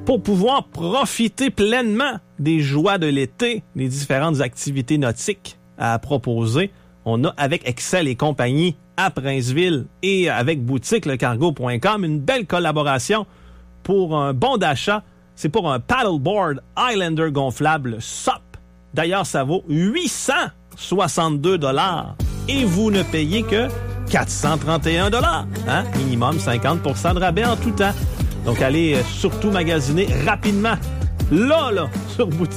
pour pouvoir profiter pleinement des joies de l'été, des différentes activités nautiques à proposer. On a avec Excel et compagnie à Princeville et avec boutiquelecargo.com une belle collaboration pour un bon d'achat. C'est pour un paddleboard Highlander gonflable SOP. D'ailleurs, ça vaut 862 $ et vous ne payez que 431 $. Hein? Minimum 50 % de rabais en tout temps. Donc, allez surtout magasiner rapidement. Là, sur boutique.